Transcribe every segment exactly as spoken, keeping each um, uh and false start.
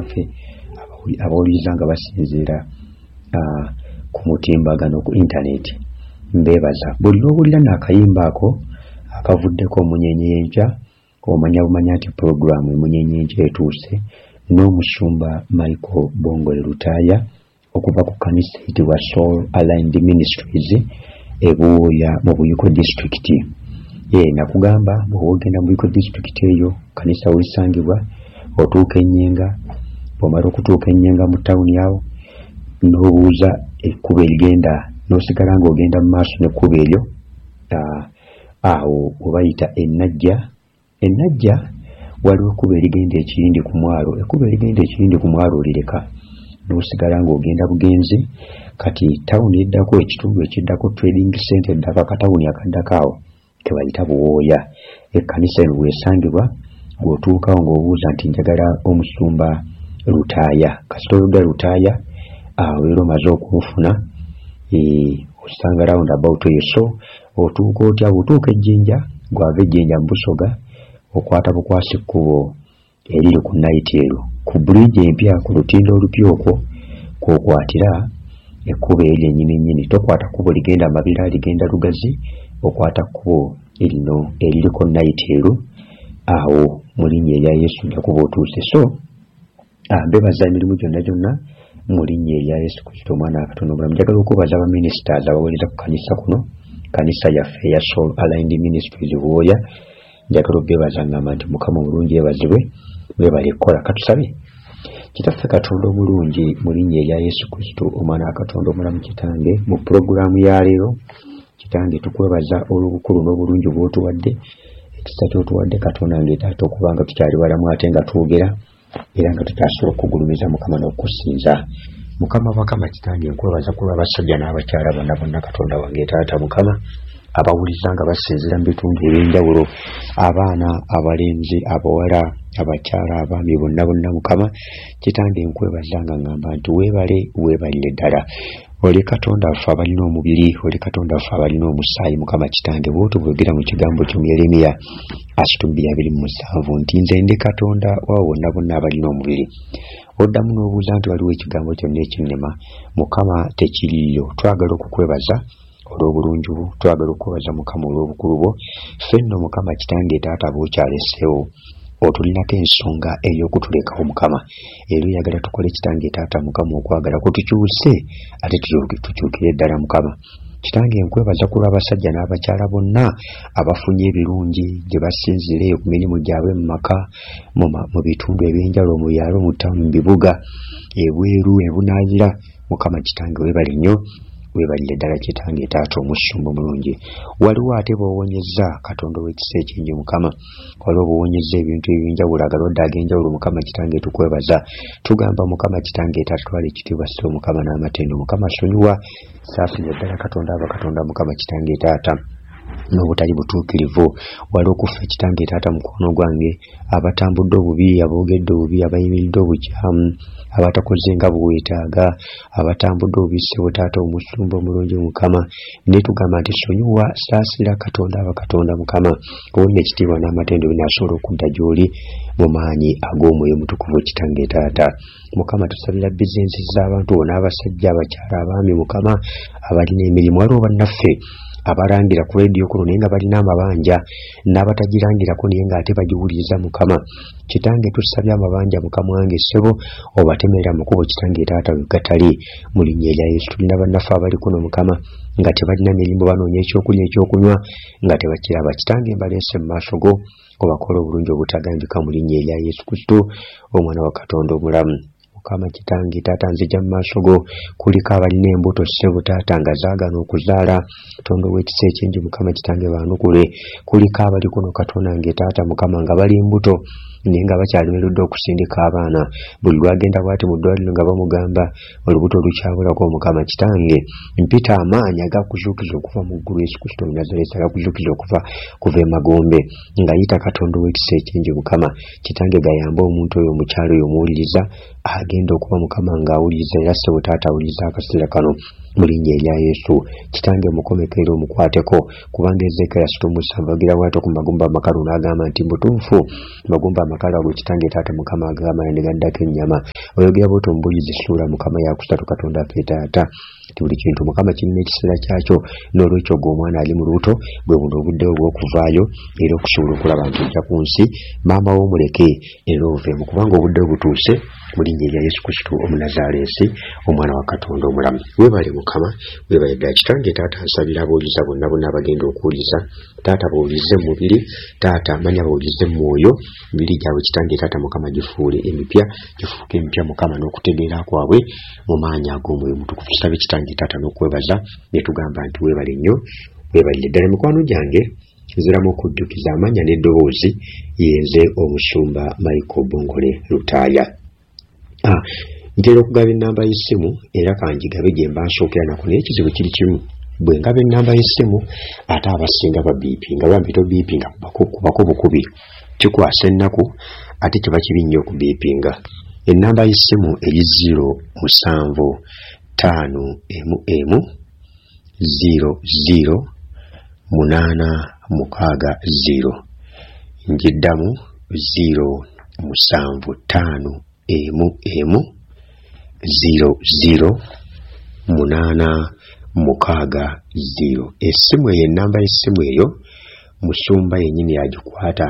bannaffe abawuliriza nga basinziira uh, ku mutimbagano ku internet. Mbebaza buli lwowulira n'akayimba ako akavuddeko omunyenye y'enkya omanya bumanya nti puroguramu emunyenye y'enkya etuuse n'omusumba Michael Bongole Lutaaya okuva ku kanisa eyitibwa Soul Aligned Ministries ebuuya mu Buyiko district. Ye nakugamba bw'ogenda mu Buyiko district eyo kanisa olisangibwa otuuka Enyenga. Bw'omala okutuuka Enyenga mu tawuni awo n'obuuza ekkubo erigenda n'osigala ng'ogenda mu maaso n'ekkubo eryo awo obayita Ennajja. Ennajja waliwo ekkubo erigenda Ekirindi ku mwalo. Ekkubo erigenda Ekirindi ku mwalo olireka n'osigala ng'ogenda bugenzi. Kati tawuni eddako ekitundu ekiddako trading center eddako akatawuni akaddako awo tebayita Buwooya. Ekkanisa eno bw'esangibwa bw'otuukawo ng'obuuza nti njagala omusumba Lutaaya. Kasita oludda Lutaaya awo era omaze okumufuna osanga round about eyo. So otuuka otya bw'otuuka Ejjinja gwava Ejjinja mu Busoga okwata bukwasi ekkubo eriri ku night ero ku bridge empya ku lutindo olupya okwo kwokwatira ekkubo eryo ennyini nnyini. Tokwata kkubo ligenda Mabira ligenda Lugazi, okwata kkubo erino eririko night ero awo mu linnya erya Yesu ojja kuba otuuse. So mbebaza emirimu gyonna gyonna mu linnya erya Yesu Kristo omwana wa Katonda omulamu. Njagala okubaza aba ministers abaweereza ku kanisa kuno, kanisa yaffe eya Soul Aligned Ministries Buwooya. Njagala obebaza ngamba nti Mukama omulungi yeebazibwe, mwebale kukola. Katusabe. Kitaffe Katonda omulungi mu linnya erya Yesu Kristo omwana wa Katonda omulamu Kitange, mu puroguramu ya leero Kitange tukwebaza olw'obukulu n'obulungi bw'otuwadde, ekisa ky'otuwadde Katonda ng'etaata okuba nga tukyali balamu ate nga twogera era nga tutasobola okugulumiza Mukama n'okusinza. Mukama bakama Kitange nkwebaza ku lw'abasajja n'abakyala bonna bonna Katonda wange taata Mukama abawuliza nga basinzira mu bitundu eby'enjawulo, abaana abalenzi abawala abakyala abaami bonna bonna Mukama Kitange nkwebaza nga ngamba nti weebale weebalire ddala. Oli Katonda waffe abalina omubiri, oli Katonda waffe abalina omusaayi Mukama Kitange bw'otyo bwogera mu kigambo kyo mu Yeremiya asitumbiri abiri mu musanvu nti nze ndi Katonda wa bonna bonna abalina omubiri. Oddamu n'obuuza nti waliwo ekigambo kyonna ekinnema. Mukama tekiriyo. Twagala okukwebaza olw'obulungi bwo, twagala okwebaza Mukama olw'obukulu bwo. Ffenno Mukama Kitange taata bw'okyaleseewo otulinako ensonga ey'okutulekawo Mukama. Era oyagala tukole Kitange taata Mukama okwagala ko tukyuse ate tukyukire ddala Mukama. Kitange nkwebaza ku lw'abasajja n'abakyala bonna abafunye ebirungi gye basinzire ku mirimu gyabwe mu maka mu bitundu eby'enjawulo mu byalo mu ttawuni mu bibuga ebweru ebunaayira. Mukama Kitange weebale nnyo, weebalire ddala Kitange taata omusumba omulungi. Waliwo ate bw'owonyezza Katonda w'ekisa ekingi Mukama, waliwo bw'owonyezza ebintu eby'enjawulo agalwadde ag'enjawulo Mukama Kitange tukwebaza. Tugamba Mukama Kitange taata twala ekitiibwa sityo Mukama n'amatendo Mukama sonyiwa saafinya ddala Katonda aba Katonda Mukama Kitange taata n'obutali butuukirivu waliwo okuffa Kitange taata mukono gwange abatambudde obubi, aboogedde obubi, abayimiridde obukyamu, abatakoze nga bweweetaaga, abatambudde obubise taata omusumba omulungi Mukama. Ne tugamba nti sonyiwa saasira Katonda aba Katonda Mukama owulira ekitiibwa n'amatendo binaasobola okudda gy'oli mu maanyi ag'omwoyo mutukuvu Kitange taata. Mukama tusabira bizinesi z'abantu bona abasajja abakyala abaami Mukama abalina emirimu. Waliwo bannaffe abarangira ku leediyo kuno naye nga balina amabanja n'abatagirangirako naye ng'ate bagiwuliriza Mukama Kitange tusabye amabanja Mukama wange ssebo obatemerera makubo Kitange taata gatali mu linnya erya Yesu. Tulina bannaffe abali kuno Mukama nga tebalina mirimu banoonya ekyokulya ekyokunywa nga tebakiraba Kitange mbaleese mu maaso go obakola obulungi obutagambika mu linnya erya Yesu Kristo omwana wa Katonda omulamu. Mukama Kitange taata nzija mu maaso go kuliko abalina embuto ssebo taata nga zaagana okuzaala Katonda w'ekisa ekingi Mukama Kitange baanukule. Kuliko abali kuno Katonda nge taata Mukama nga bali embuto naye nga bakyalemeredde okusindika abaana. Buli lwagenda bw'ati mu ddwaliro nga bamugamba olubuto lukyabulako Mukama Kitange mpita amaanyi agakuzuukiza okuva mu ggulu Yesu Kristo Omunnazaaleesi agakuzuukiza okuva kuva emagombe ng'ayita Katonda w'ekisa ekingi Mukama Kitange gayamba omuntu oyo omukyalo oyo omuwuliriza agenda okuba Mukama ng'awuliriza era ssebo taata awuliriza akaseera kano mu linnya erya Yesu. Kitange mukomekere omukwateko kubanga Ezekiya sita omusanvu agira bw'atyo ku magumba amakalu n'agamba nti mutuufu magumba amakalu ago Kitange taata Mukama agamba ne gaddako ennyama oyogera bw'otyo ombuulizi ssuula Mukama yakusatu Katonda affe taata ti buli kintu Mukama kirina ekiseera kyakyo n'olwekyo gwe omwana ali mu lubuto bwe buno obudde obw'okuvaayo era okusobola okulaba nti ojja ku nsi maama wo omuleke era oveemu kubanga obudde butuuse mu linnya erya Yesu Kristo Omunazaalesi omwana wa Katonda omulamu. Weebale Mukama, weebale ddala kitange taata nsabira abawuliza bonna bonna abagenda okuwuliza taata bawulize mu mubiri taata manya bawulize mu mwoyo mibiri gyabwe kitange taata Mukama gifuule emipya gifuuke emipya Mukama n'okutegeera kwabwe mu maanyi ag'omwoyo mutukuvu kisabe kitange taata n'okwebaza ne tugamba nti weebale nnyo weebalire ddala mikwano gyange nziramu okujjukiza amanya n'eddoboozi yenze omusumba Michael Bongole Lutaaya. Ah, ntera okugaba ennamba y'essimu era kanjigabe gye mba nsookera nako naye ekizibu kiri kimu bwe ngaba ennamba y'essimu ate abasinga ba biipi nga bampita obiipinga kubako bukubi kikwasa ennaku ate kiba kibi nnyo okubiipinga. Ennamba y'essimu eri ziro musanvu ttaano emu emu ziro ziro munaana mukaaga ziro njiddamu ziro musanvu ttaano emu emu ziro ziro munaana mukaaga ziro. Essimu eyo ennamba y'essimu eyo musumba yennyini yagikwata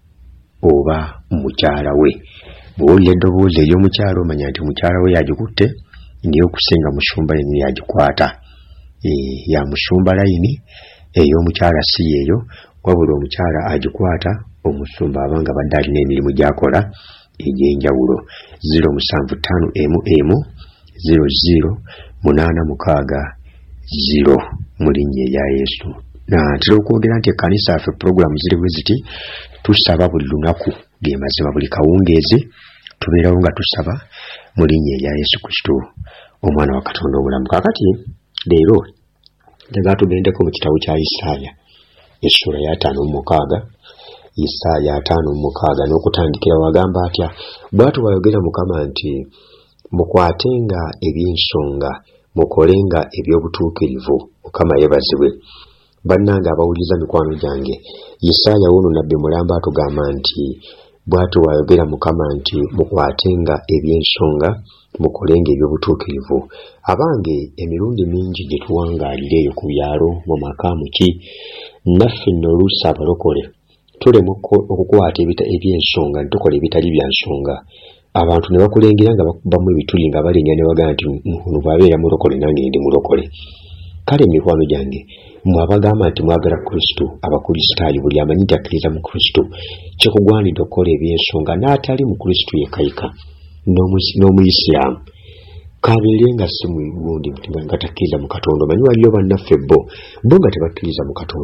oba mukyala we. Bw'owulira eddoboozi ery'omukyala omanya nti mukyala we yagikutte naye okusinga musumba yennyini yagikwata. E, ya musumba layini ey'omukyala si yeeyo wabula omukyala agikwata omusumba abanga badde alina emirimu gy'akola egy'enjawulo. ziro musanvu ttaano emu emu ziro ziro munaana mukaaga ziro mu linnya erya Yesu. Ntera okwogera nti ekkanisa yaffe pulogulaamu ziri bwe ziti tusaba buli lunaku ge mazima buli kawungeezi tubeerawo nga tusaba mu linnya erya Yesu Kristo omwana wa Katonda omulamu. Kaakati leero njagala tugendeko mu kitabo kya Isaaya essula ya ataano mu mukaaga Isaaya ataano mu mukaaga n'okutandikira wagamba atya bw'atyo bw'ayogera Mukama nti mukwatenga eby'ensonga mukolenga eby'obutuukirivu Mukama yeebazibwe. Bannange abawuliza mikwano gyange Isaaya wuno nabbi mulamba atugamba nti bw'atyo bw'ayogera Mukama nti mukwatenga eby'ensonga mukolenga eby'obutuukirivu. Abange emirundi mingi gye tuwangaalira eyo ku byalo mu maka muki naffe nno oluusi abalokole tulema okukwata eby'ensonga ne tukola ebitali bya nsonga. Abantu ne bakulengera nga bakubamu ebituli nga balinnya ne bagamba nti ono bw'abeera mulokole nange ndi mulokole. Kale mikwano gyange mmwe abagamba nti mwagala Kristo abakristaayo buli amanyi nti akkiriza mu Kristo kikugwanidde okukola eby'ensonga n'atali mu Kristo yekayika n'omuyisiraamu kabeere nga si gundi nga takkiriza mu Katonda. Omanyi waliyo bannaffe bo bo nga tebakkiriza mu Katonda.